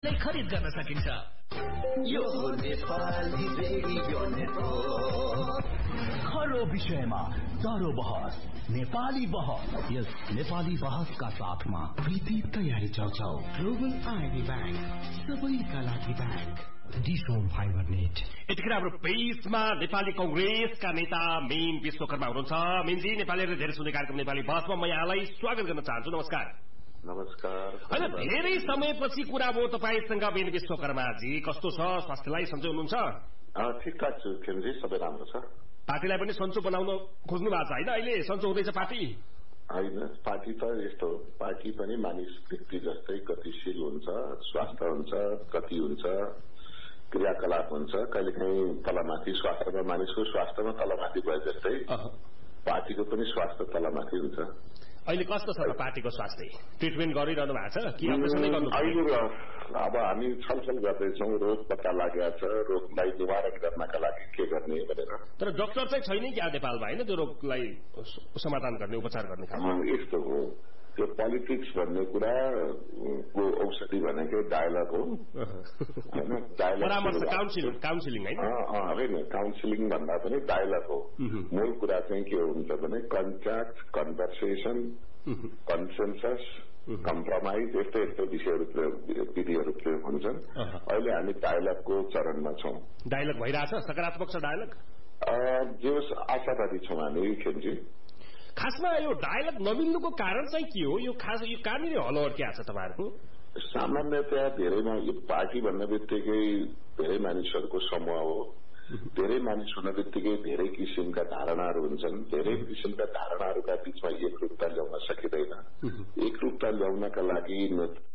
खरिद गर्न सकिन्छ। यो नेपाली रेडियो नेटवर्क, हर विषयमा दरो बहस, नेपाली बहस। यस नेपाली बहसका साथमा प्रीति तयारी चौचौ, ग्लोबल आईडी बैंक, सबैका लागि बैंक, डिसोम फाइबर नेट। यतिखेर हाम्रो पेजमा नेपाली कंग्रेसका नेता मेन विश्वकर्मा हुनुहुन्छ। मेनजी, नेपालीहरूले धेरै सुन्ने कार्यक्रम नेपाली बहसमा म यहाँलाई स्वागत गर्न चाहन्छु। नमस्कार। नमस्कार। होइन, धेरै समयपछि कुरा भयो तपाईसँग मेन विश्वकर्माजी। कस्तो छ? स्वास्थ्यलाई सन्चै हुनुहुन्छ? ठिकठाक छु खेमजी, सबै राम्रो छ। पार्टीलाई पनि सन्चो बनाउन खोज्नु भएको छ होइन? अहिले सन्चो हुँदैछ पार्टी? होइन, पार्टी त यस्तो, पार्टी पनि मानिस व्यक्ति जस्तै गतिशील हुन्छ, स्वास्थ्य हुन्छ, गति हुन्छ, क्रियाकलाप हुन्छ। कहिलेकाहीँ तलमाथि स्वास्थ्यमा, मानिसको स्वास्थ्यमा तलमाथि भए जस्तै पार्टीको पनि स्वास्थ्य तलमाथि हुन्छ। अहिले कस्तो छ त पार्टीको स्वास्थ्य? ट्रिटमेन्ट गरिरहनु भएको छ कि अपरेसनै गर्नु? अहिले अब हामी छलफल गर्दैछौँ, रोग पत्ता लागेको छ, रोगलाई निवारण गर्नका लागि के गर्ने भनेर। तर डाक्टर चाहिँ छैन क्या नेपालमा, होइन, त्यो रोगलाई समाधान गर्ने, उपचार गर्ने खालको? यस्तो हो, त्यो पोलिटिक्स भन्ने कुराको औषधि भनेको डायलग हो, होइन? काउन्सिलिङ होइन, काउन्सिलिङ भन्दा पनि डायलग हो। मूल कुरा चाहिँ के हुन्छ भने कन्ट्याक्ट, कन्भर्सेसन, कन्सेन्सस, कम्प्रोमाइज, यस्तो यस्तो विधिहरू प्रयोग हुन्छन्। अहिले हामी डायलगको चरणमा छौँ। डायलग भइरहेछ? सकारात्मक छ डायलग? जो आशावादी छौँ हामी खेमजी। खासमा यो डायलग नमिल्नुको कारण चाहिँ के हो? यो कहाँनिर हलो अड्किया छ तपाईँहरूको? सामान्यतया धेरैमा यो पार्टी भन्ने बित्तिकै धेरै मानिसहरूको समूह हो। धेरै मानिस हुन बित्तिकै धेरै किसिमका धारणाहरू हुन्छन्। धेरै किसिमका धारणाहरूका बीचमा एकरूपता ल्याउन सकिँदैन। एकरूपता ल्याउनका लागि